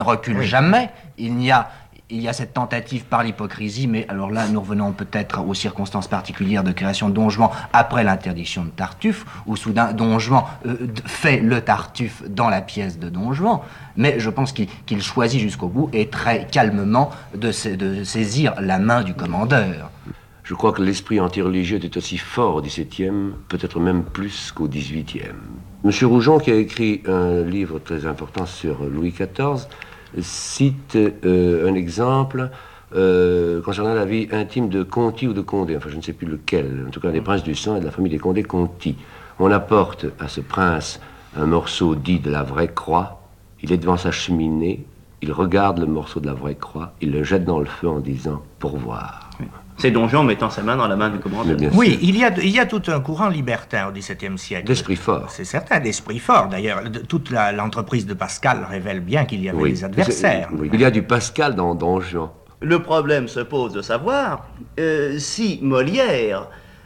recule jamais. Il y a cette tentative par l'hypocrisie, mais alors là, nous revenons peut-être aux circonstances particulières de création de Don Juan après l'interdiction de Tartuffe, où soudain Don Juan fait le Tartuffe dans la pièce de Don Juan, mais je pense qu'il choisit jusqu'au bout et très calmement de saisir la main du commandeur. Je crois que l'esprit antireligieux était aussi fort au XVIIe, peut-être même plus qu'au XVIIIe. Monsieur Rougon, qui a écrit un livre très important sur Louis XIV, cite un exemple concernant la vie intime de Conti ou de Condé, enfin je ne sais plus lequel, en tout cas des princes du sang et de la famille des Condé-Conti. On apporte à ce prince un morceau dit de la vraie croix, il est devant sa cheminée, il regarde le morceau de la vraie croix, il le jette dans le feu en disant « pour voir ». C'est Don Juan mettant sa main dans la main du commandeur. Oui, il y a tout un courant libertin au XVIIe siècle. D'esprit fort. C'est certain, d'esprit fort. D'ailleurs, toute l'entreprise de Pascal révèle bien qu'il y avait des adversaires. Oui. Il y a du Pascal dans Don Juan. Le problème se pose de savoir si Molière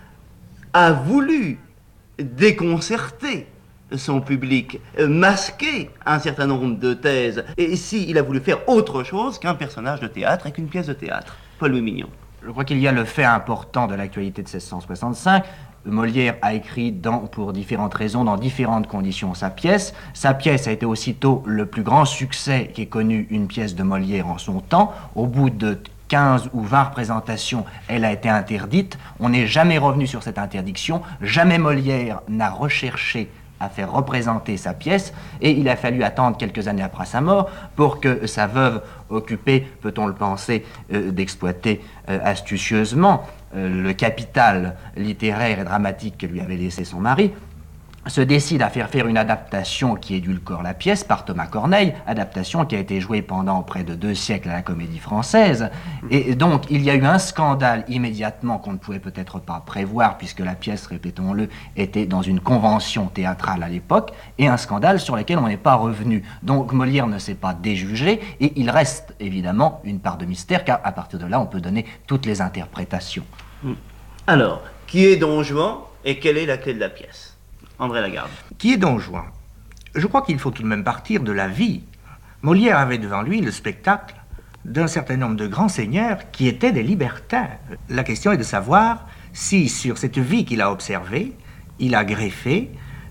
a voulu déconcerter son public, masquer un certain nombre de thèses, et s'il a voulu faire autre chose qu'un personnage de théâtre et qu'une pièce de théâtre. Paul-Louis Mignon. Je crois qu'il y a le fait important de l'actualité de 1665. Molière a écrit pour différentes raisons, dans différentes conditions, sa pièce. Sa pièce a été aussitôt le plus grand succès qu'ait connu une pièce de Molière en son temps. Au bout de 15 ou 20 représentations, elle a été interdite. On n'est jamais revenu sur cette interdiction. Jamais Molière n'a recherché à faire représenter sa pièce, et il a fallu attendre quelques années après sa mort pour que sa veuve, occupée, peut-on le penser, d'exploiter astucieusement le capital littéraire et dramatique que lui avait laissé son mari, se décide à faire une adaptation qui édulcore la pièce par Thomas Corneille, adaptation qui a été jouée pendant près de 2 siècles à la Comédie Française. Et donc, il y a eu un scandale immédiatement qu'on ne pouvait peut-être pas prévoir, puisque la pièce, répétons-le, était dans une convention théâtrale à l'époque, et un scandale sur lequel on n'est pas revenu. Donc, Molière ne s'est pas déjugé, et il reste évidemment une part de mystère, car à partir de là, on peut donner toutes les interprétations. Alors, qui est Don Juan et quelle est la clé de la pièce ? André Lagarde. Qui est Don Juan? Je crois qu'il faut tout de même partir de la vie. Molière avait devant lui le spectacle d'un certain nombre de grands seigneurs qui étaient des libertins. La question est de savoir si, sur cette vie qu'il a observée, il a greffé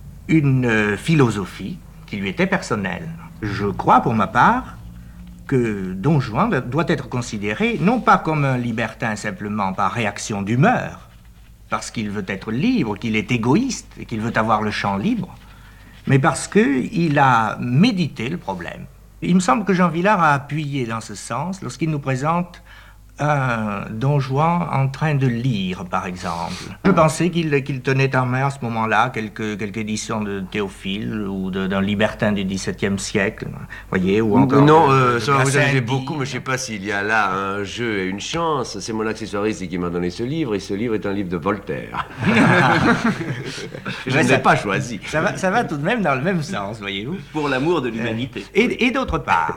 une philosophie qui lui était personnelle. Je crois, pour ma part, que Don Juan doit être considéré non pas comme un libertin simplement par réaction d'humeur, parce qu'il veut être libre, qu'il est égoïste et qu'il veut avoir le champ libre, mais parce qu'il a médité le problème. Il me semble que Jean Vilar a appuyé dans ce sens lorsqu'il nous présente un Don Juan en train de lire, par exemple. Je pensais qu'il tenait en main à ce moment-là quelques éditions de Théophile ou d'un libertin du XVIIe siècle, voyez, ou encore... Non, ça va vous amuser beaucoup, mais je ne sais pas s'il y a là un jeu et une chance. C'est mon accessoiriste qui m'a donné ce livre, et ce livre est un livre de Voltaire. Je ne l'ai pas choisi. Ça va tout de même dans le même sens, voyez-vous. Pour l'amour de l'humanité. Et d'autre part,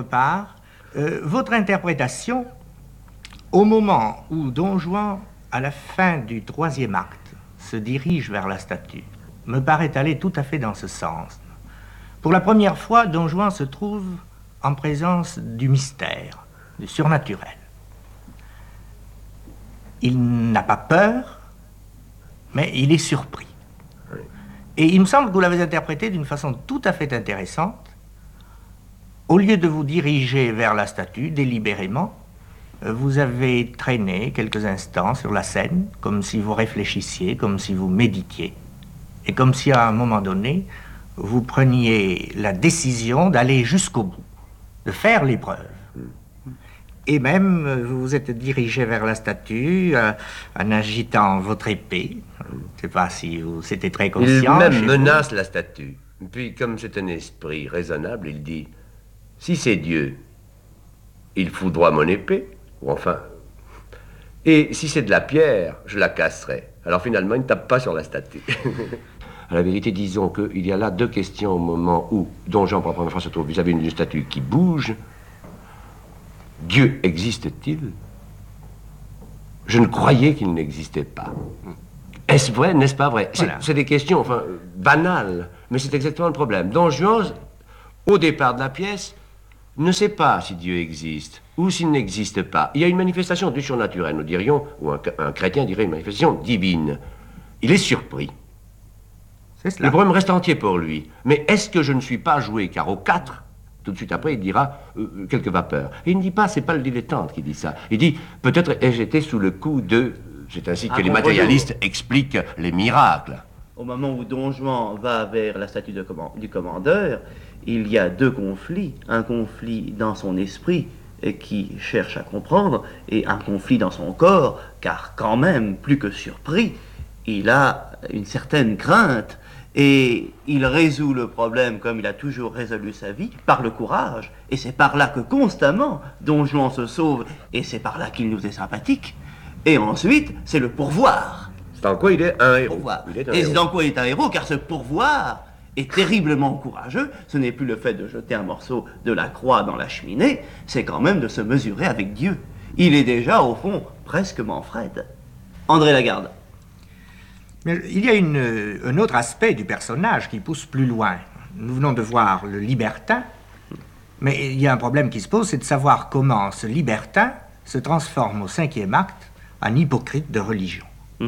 votre interprétation, au moment où Don Juan, à la fin du 3e acte, se dirige vers la statue, me paraît aller tout à fait dans ce sens. Pour la première fois, Don Juan se trouve en présence du mystère, du surnaturel. Il n'a pas peur, mais il est surpris. Et il me semble que vous l'avez interprété d'une façon tout à fait intéressante. Au lieu de vous diriger vers la statue délibérément, vous avez traîné quelques instants sur la scène, comme si vous réfléchissiez, comme si vous méditiez, et comme si à un moment donné, vous preniez la décision d'aller jusqu'au bout, de faire l'épreuve. Et même, vous vous êtes dirigé vers la statue en agitant votre épée. Je ne sais pas si c'était très conscient. Il même menace la statue. Puis, comme c'est un esprit raisonnable, il dit « Si c'est Dieu, il foudroie mon épée. » Ou enfin, et si c'est de la pierre, je la casserai. Alors finalement, il ne tape pas sur la statue. À la vérité, disons qu'il y a là 2 questions au moment où Don Juan, pour la première fois, se trouve vis-à-vis d'une statue qui bouge. Dieu existe-t-il? Je ne croyais qu'il n'existait pas. Est-ce vrai, n'est-ce pas vrai? Voilà. C'est des questions, enfin, banales, mais c'est exactement le problème. Don Juan, au départ de la pièce, ne sait pas si Dieu existe ou s'il n'existe pas. Il y a une manifestation du surnaturel, nous dirions, ou un chrétien dirait une manifestation divine. Il est surpris. C'est cela. Le problème reste entier pour lui. Mais est-ce que je ne suis pas joué carreau 4? Tout de suite après, il dira quelques vapeurs. Et il ne dit pas, c'est pas le dilettante qui dit ça. Il dit, peut-être ai-je été sous le coup de... C'est ainsi que les matérialistes expliquent les miracles. Au moment où Don Juan va vers la statue du commandeur, il y a deux conflits. Un conflit dans son esprit qui cherche à comprendre, et un conflit dans son corps, car quand même, plus que surpris, il a une certaine crainte, et il résout le problème comme il a toujours résolu sa vie, par le courage, et c'est par là que constamment Don Juan se sauve, et c'est par là qu'il nous est sympathique. Et ensuite, c'est le pourvoir. C'est en quoi il est un héros. Pourvoir. Il est un Et héros. c'est en quoi il est un héros, car ce pourvoir est terriblement courageux. Ce n'est plus le fait de jeter un morceau de la croix dans la cheminée, c'est quand même de se mesurer avec Dieu. Il est déjà, au fond, presque Manfred. André Lagarde. Mais il y a un autre aspect du personnage qui pousse plus loin. Nous venons de voir le libertin, mais il y a un problème qui se pose, c'est de savoir comment ce libertin se transforme au 5e acte en hypocrite de religion.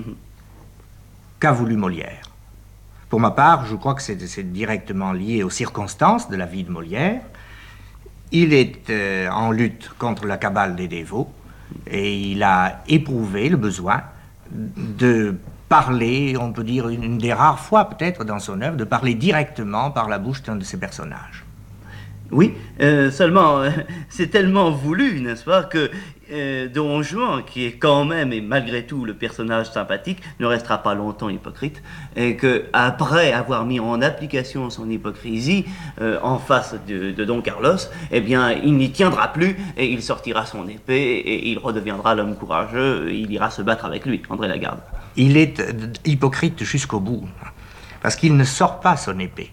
Qu'a voulu Molière? Pour ma part, je crois que c'est directement lié aux circonstances de la vie de Molière. Il est en lutte contre la cabale des dévots et il a éprouvé le besoin de parler, on peut dire une des rares fois peut-être dans son œuvre, de parler directement par la bouche d'un de ses personnages. Oui, seulement, c'est tellement voulu, n'est-ce pas, que Don Juan, qui est quand même et malgré tout le personnage sympathique, ne restera pas longtemps hypocrite, et qu'après avoir mis en application son hypocrisie en face de Don Carlos, eh bien, il n'y tiendra plus, et il sortira son épée, et il redeviendra l'homme courageux, et il ira se battre avec lui, André Lagarde. Il est hypocrite jusqu'au bout, parce qu'il ne sort pas son épée.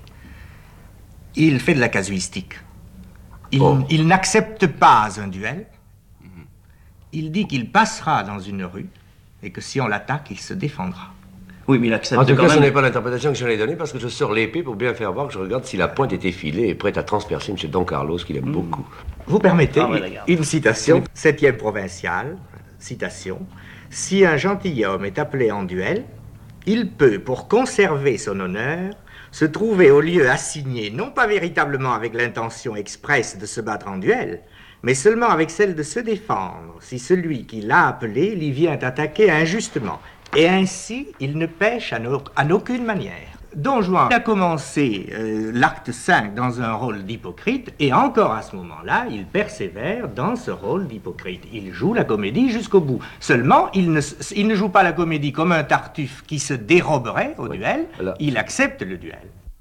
Il fait de la casuistique. Il n'accepte pas un duel. Il dit qu'il passera dans une rue et que si on l'attaque, il se défendra. Oui, mais il accepte En tout quand cas, même... ce n'est pas l'interprétation que j'en ai donnée parce que je sors l'épée pour bien faire voir que je regarde si la pointe est effilée et prête à transpercer M. Don Carlos, qu'il aime beaucoup. Vous permettez Ah ouais, Lagarde. une citation, 7e provinciale, citation. « Si un gentilhomme est appelé en duel, il peut, pour conserver son honneur, se trouver au lieu assigné, non pas véritablement avec l'intention expresse de se battre en duel, mais seulement avec celle de se défendre, si celui qui l'a appelé l'y vient attaquer injustement. Et ainsi, il ne pêche en aucune manière. » Don Juan a commencé l'acte 5 dans un rôle d'hypocrite, et encore à ce moment-là, il persévère dans ce rôle d'hypocrite. Il joue la comédie jusqu'au bout. Seulement, il ne joue pas la comédie comme un Tartuffe qui se déroberait au duel, il accepte le duel.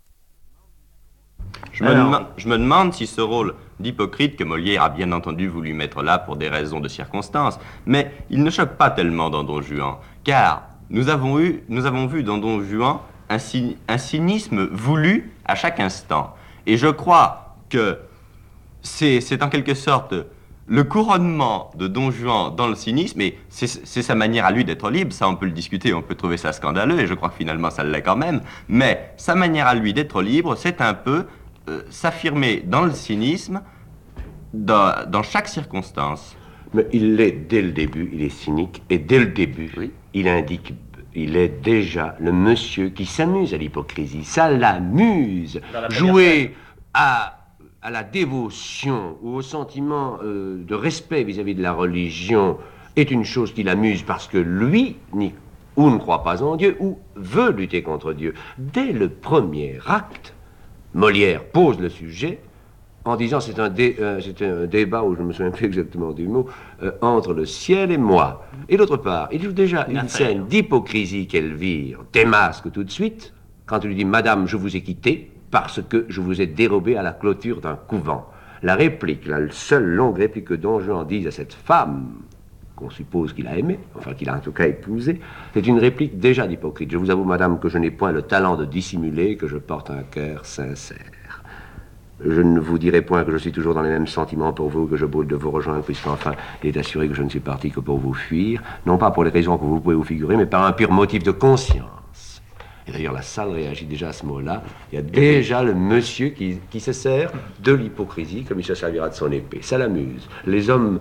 Je me demande si ce rôle d'hypocrite que Molière a bien entendu voulu mettre là pour des raisons de circonstances, mais il ne choque pas tellement dans Don Juan, car nous avons vu dans Don Juan un cynisme voulu à chaque instant. Et je crois que c'est en quelque sorte le couronnement de Don Juan dans le cynisme, et c'est sa manière à lui d'être libre. Ça, on peut le discuter, on peut trouver ça scandaleux, et je crois que finalement ça l'est quand même, mais sa manière à lui d'être libre, c'est un peu s'affirmer dans le cynisme dans chaque circonstance. Mais il l'est dès le début, il est cynique, et dès le début, Oui. il est déjà le monsieur qui s'amuse à l'hypocrisie. Ça l'amuse. Dans la première Jouer à la dévotion ou au sentiment de respect vis-à-vis de la religion est une chose qui l'amuse parce que lui, ou ne croit pas en Dieu, ou veut lutter contre Dieu. Dès le premier acte, Molière pose le sujet en disant c'est un débat, où je ne me souviens plus exactement du mot, entre le ciel et moi. Et d'autre part, il joue déjà une scène d'hypocrisie qu'Elvire démasque tout de suite quand il lui dit « Madame, je vous ai quitté parce que je vous ai dérobé à la clôture d'un couvent ». La réplique, la seule longue réplique que Don Juan dise à cette femme qu'on suppose qu'il a aimée, enfin qu'il a en tout cas épousée, c'est une réplique déjà d'hypocrite. Je vous avoue, madame, que je n'ai point le talent de dissimuler, que je porte un cœur sincère. Je ne vous dirai point que je suis toujours dans les mêmes sentiments pour vous, que je brûle de vous rejoindre, puisqu'enfin, il est assuré que je ne suis parti que pour vous fuir, non pas pour les raisons que vous pouvez vous figurer, mais par un pur motif de conscience. Et d'ailleurs, la salle réagit déjà à ce mot-là. Il y a déjà le monsieur qui se sert de l'hypocrisie comme il se servira de son épée. Ça l'amuse. Les hommes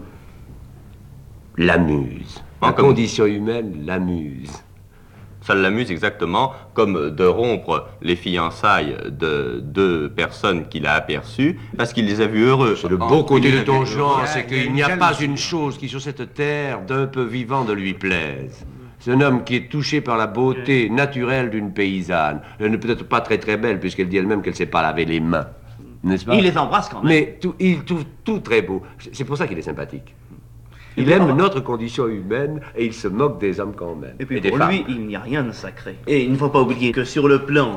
l'amusent. La condition humaine l'amuse. Ça l'amuse exactement comme de rompre les fiançailles de deux personnes qu'il a aperçues parce qu'il les a vus heureux. Le beau côté de Don Juan, c'est qu'il n'y a pas une chose qui sur cette terre d'un peu vivant ne lui plaise. C'est un homme qui est touché par la beauté naturelle d'une paysanne. Elle n'est peut-être pas très très belle puisqu'elle dit elle-même qu'elle ne sait pas laver les mains. N'est-ce pas? Il les embrasse quand même. Mais il trouve tout très beau. C'est pour ça qu'il est sympathique. Il aime notre condition humaine et il se moque des hommes quand même. Et puis des pour femmes. lui, il n'y a rien de sacré. Et il ne faut pas oublier que sur le plan,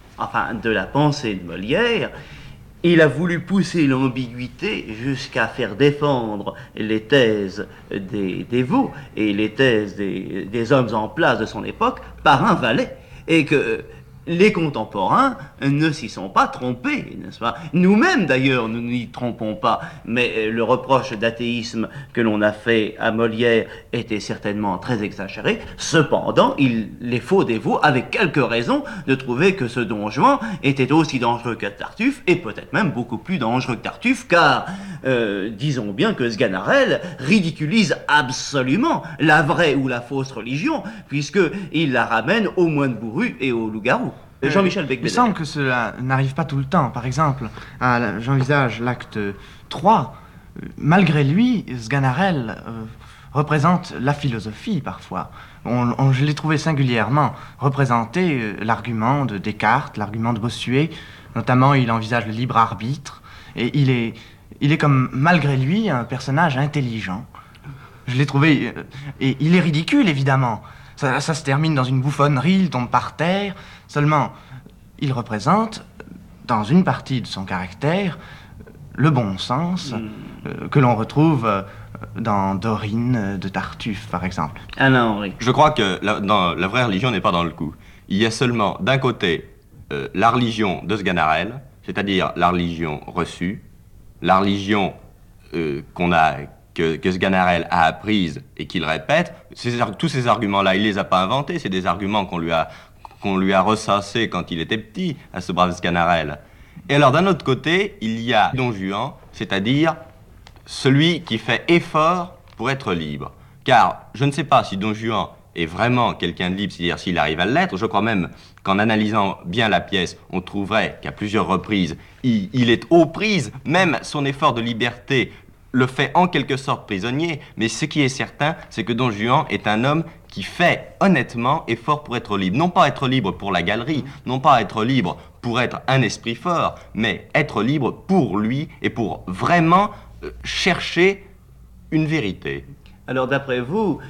de la pensée de Molière, il a voulu pousser l'ambiguïté jusqu'à faire défendre les thèses des dévots et les thèses des hommes en place de son époque par un valet. Et que les contemporains ne s'y sont pas trompés, n'est-ce pas? Nous-mêmes, d'ailleurs, nous n'y trompons pas, mais le reproche d'athéisme que l'on a fait à Molière était certainement très exagéré. Cependant, les faux dévots avaient quelques raisons de trouver que ce Don Juan était aussi dangereux que Tartuffe, et peut-être même beaucoup plus dangereux que Tartuffe, car disons bien que Sganarelle ridiculise absolument la vraie ou la fausse religion, puisqu'il la ramène aux moines bourrus et aux loups-garous. Jean-Michel Becbédère. Il me semble que cela n'arrive pas tout le temps. Par exemple, j'envisage l'acte 3. Malgré lui, Sganarelle représente la philosophie parfois. Je l'ai trouvé singulièrement représenter l'argument de Descartes, l'argument de Bossuet. Notamment, il envisage le libre arbitre. Et il est comme, malgré lui, un personnage intelligent. Je l'ai trouvé... et il est ridicule, évidemment. Ça se termine dans une bouffonnerie, il tombe par terre. Seulement, il représente, dans une partie de son caractère, le bon sens que l'on retrouve dans Dorine de Tartuffe, par exemple. Alain Henry. Je crois que la vraie religion n'est pas dans le coup. Il y a seulement, d'un côté, la religion de Sganarelle, c'est-à-dire la religion reçue, la religion que Sganarelle a apprise et qu'il répète. Tous ces arguments-là, il ne les a pas inventés, c'est des arguments qu'on lui a ressassés quand il était petit, à ce brave Sganarelle. Et alors, d'un autre côté, il y a Don Juan, c'est-à-dire celui qui fait effort pour être libre. Car je ne sais pas si Don Juan est vraiment quelqu'un de libre, c'est-à-dire s'il arrive à l'être. Je crois même qu'en analysant bien la pièce, on trouverait qu'à plusieurs reprises, il est aux prises, même son effort de liberté le fait en quelque sorte prisonnier, mais ce qui est certain, c'est que Don Juan est un homme qui fait honnêtement effort pour être libre. Non pas être libre pour la galerie, non pas être libre pour être un esprit fort, mais être libre pour lui et pour vraiment chercher une vérité. Alors d'après vous,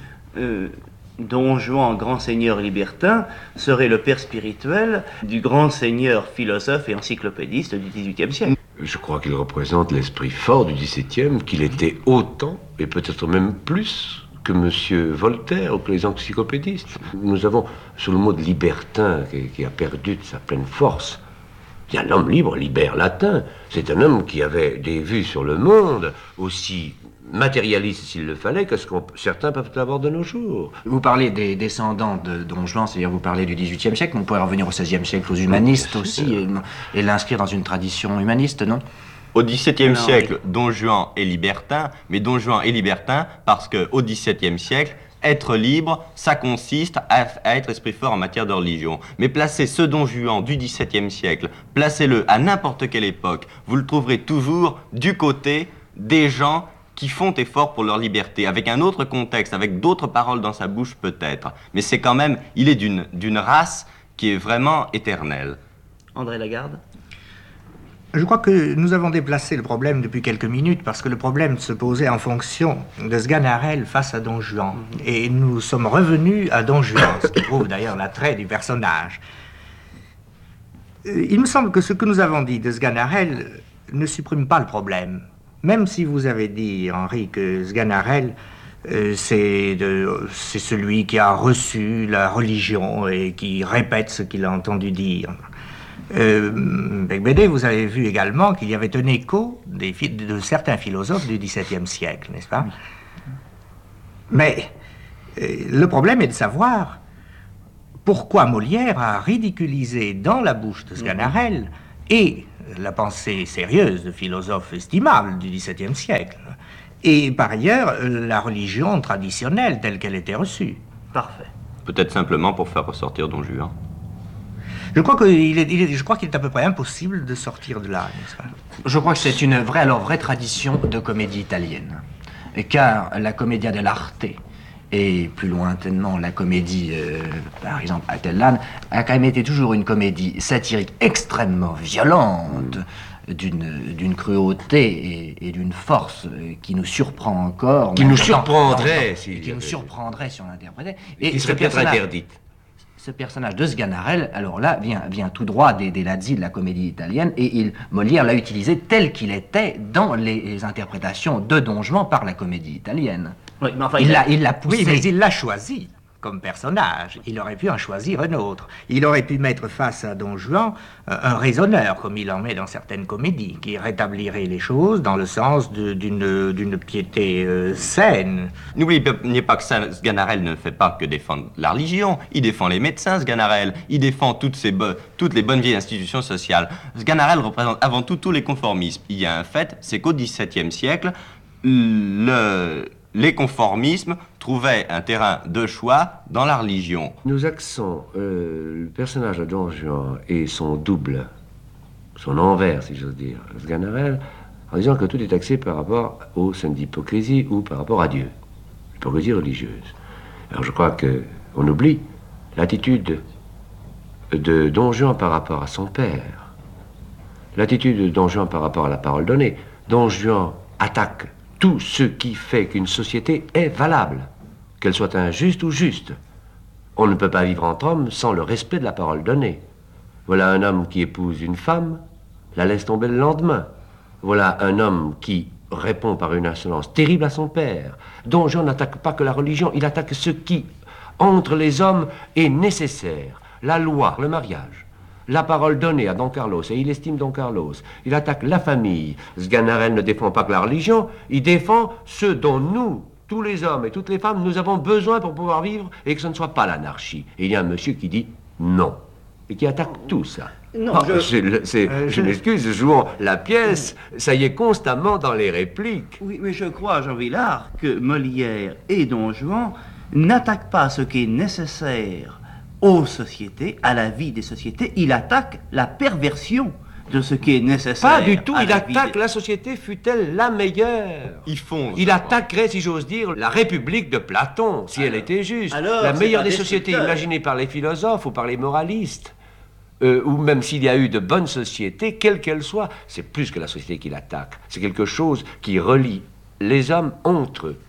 Don Juan, grand seigneur libertin, serait le père spirituel du grand seigneur philosophe et encyclopédiste du XVIIIe siècle. Je crois qu'il représente l'esprit fort du XVIIe, qu'il était autant, et peut-être même plus, que M. Voltaire ou que les encyclopédistes. Nous avons, sous le mot de libertin, qui a perdu de sa pleine force, il y a l'homme libre, liber latin. C'est un homme qui avait des vues sur le monde aussi matérialiste s'il le fallait que certains peuvent avoir de nos jours. Vous parlez des descendants de Don Juan, c'est-à-dire vous parlez du XVIIIe siècle, mais on pourrait revenir au XVIe siècle, aux humanistes aussi, et l'inscrire dans une tradition humaniste, non? Au XVIIe siècle, Don Juan est libertin, mais Don Juan est libertin parce qu'au XVIIe siècle, être libre, ça consiste à être esprit fort en matière de religion. Mais placez ce Don Juan du XVIIe siècle, placez-le à n'importe quelle époque, vous le trouverez toujours du côté des gens qui font effort pour leur liberté, avec un autre contexte, avec d'autres paroles dans sa bouche peut-être. Mais c'est quand même, il est d'une race qui est vraiment éternelle. André Lagarde. Je crois que nous avons déplacé le problème depuis quelques minutes parce que le problème se posait en fonction de Sganarelle face à Don Juan. Et nous sommes revenus à Don Juan, ce qui prouve d'ailleurs l'attrait du personnage. Il me semble que ce que nous avons dit de Sganarelle ne supprime pas le problème. Même si vous avez dit, Henri, que Sganarelle, c'est celui qui a reçu la religion et qui répète ce qu'il a entendu dire. Becbédé, vous avez vu également qu'il y avait un écho de certains philosophes du XVIIe siècle, n'est-ce pas? Mais le problème est de savoir pourquoi Molière a ridiculisé dans la bouche de Sganarelle et la pensée sérieuse de philosophes estimables du XVIIe siècle, et par ailleurs la religion traditionnelle telle qu'elle était reçue. Parfait. Peut-être simplement pour faire ressortir Don Juan. Je crois qu'il est à peu près impossible de sortir de là, n'est-ce pas? Je crois que c'est une vraie tradition de comédie italienne. Car la commedia dell'arte et plus lointainement la comédie, par exemple, Atellane, a quand même été toujours une comédie satirique extrêmement violente, d'une cruauté et d'une force qui nous surprend encore. Qui nous surprendrait qui nous surprendrait si on l'interprétait. Et qui serait peut-être interdite. Ce personnage de Sganarelle, alors là, vient tout droit des lazzi de la comédie italienne, et Molière l'a utilisé tel qu'il était dans les interprétations de Don Juan par la comédie italienne. Oui, mais enfin, il l'a poussé. Oui, mais il l'a choisi comme personnage. Il aurait pu en choisir un autre. Il aurait pu mettre face à Don Juan un raisonneur, comme il en met dans certaines comédies, qui rétablirait les choses dans le sens d'une piété saine. N'oubliez pas que Sganarelle ne fait pas que défendre la religion. Il défend les médecins, Sganarelle. Il défend toutes les bonnes vieilles institutions sociales. Sganarelle représente avant tout tous les conformismes. Il y a un fait, c'est qu'au XVIIe siècle, les conformismes trouvaient un terrain de choix dans la religion. Nous axons le personnage de Don Juan et son double, son envers, si j'ose dire, Sganarelle, en disant que tout est axé par rapport aux scènes d'hypocrisie ou par rapport à Dieu, l'hypocrisie religieuse. Alors je crois qu'on oublie l'attitude de Don Juan par rapport à son père, l'attitude de Don Juan par rapport à la parole donnée. Don Juan attaque tout ce qui fait qu'une société est valable, qu'elle soit injuste ou juste. On ne peut pas vivre entre hommes sans le respect de la parole donnée. Voilà un homme qui épouse une femme, la laisse tomber le lendemain. Voilà un homme qui répond par une insolence terrible à son père. Don Juan n'attaque pas que la religion, il attaque ce qui, entre les hommes, est nécessaire. La loi, le mariage. La parole donnée à Don Carlos, et il estime Don Carlos. Il attaque la famille. Sganarelle ne défend pas que la religion, il défend ce dont nous, tous les hommes et toutes les femmes, nous avons besoin pour pouvoir vivre et que ce ne soit pas l'anarchie. Et il y a un monsieur qui dit non, et qui attaque tout ça. Non, je m'excuse, jouons la pièce, ça y est constamment dans les répliques. Oui, mais je crois, Jean Villard, que Molière et Don Juan n'attaquent pas ce qui est nécessaire aux sociétés, à la vie des sociétés. Il attaque la perversion de ce qui est nécessaire. Pas du tout, il attaque la société, fût-elle la meilleure. Il attaquerait, si j'ose dire, la République de Platon, si elle était juste. La meilleure des sociétés imaginées par les philosophes ou par les moralistes. Ou même s'il y a eu de bonnes sociétés, quelles qu'elles soient, c'est plus que la société qu'il attaque. C'est quelque chose qui relie les hommes entre eux.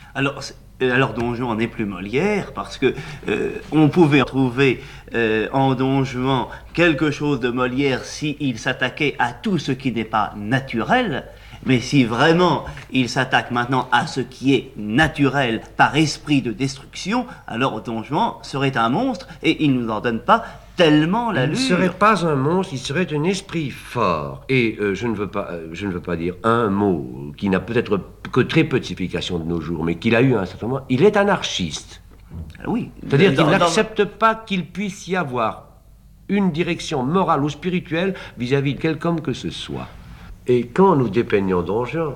Alors Don Juan n'est plus Molière, parce que on pouvait trouver en Don Juan quelque chose de Molière s'il s'attaquait à tout ce qui n'est pas naturel, mais si vraiment il s'attaque maintenant à ce qui est naturel par esprit de destruction, alors Don Juan serait un monstre et il ne nous en donne pas tellement l'allure. Il ne serait pas un monstre, il serait un esprit fort. Et je ne veux pas dire un mot qui n'a peut-être que très peu de signification de nos jours, mais qu'il a eu à un certain moment. Il est anarchiste. Oui. C'est-à-dire qu'il n'accepte pas qu'il puisse y avoir une direction morale ou spirituelle vis-à-vis de quelque homme que ce soit. Et quand nous dépeignons Don Juan,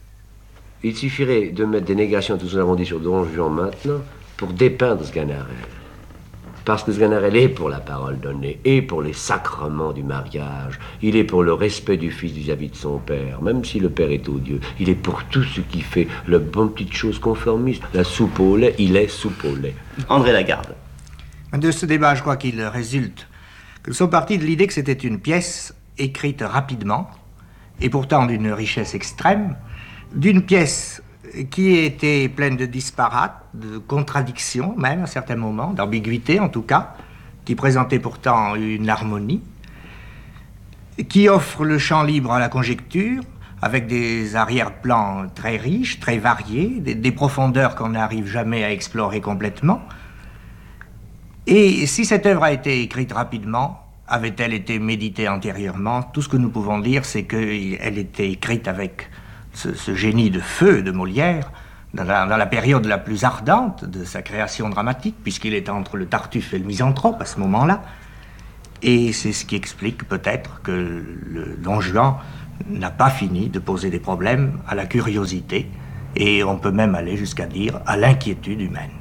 il suffirait de mettre des négations à tout ce que nous avons dit sur Don Juan maintenant pour dépeindre Sganarelle. Parce que Sganarelle est pour la parole donnée, et pour les sacrements du mariage. Il est pour le respect du fils vis-à-vis de son père, même si le père est odieux. Il est pour tout ce qui fait le bonne petite chose conformiste. La soupe au lait, il est soupe au lait. André Lagarde. De ce débat, je crois qu'il résulte que nous sommes partis de l'idée que c'était une pièce écrite rapidement, et pourtant d'une richesse extrême, d'une pièce qui était pleine de disparates, de contradictions même à certains moments, d'ambiguïté en tout cas, qui présentait pourtant une harmonie, qui offre le champ libre à la conjecture, avec des arrière-plans très riches, très variés, des profondeurs qu'on n'arrive jamais à explorer complètement. Et si cette œuvre a été écrite rapidement, avait-elle été méditée antérieurement? Tout ce que nous pouvons dire, c'est qu'elle était écrite avec ce génie de feu de Molière, dans la période la plus ardente de sa création dramatique, puisqu'il est entre le Tartuffe et le Misanthrope à ce moment-là. Et c'est ce qui explique peut-être que le Don Juan n'a pas fini de poser des problèmes à la curiosité, et on peut même aller jusqu'à dire à l'inquiétude humaine.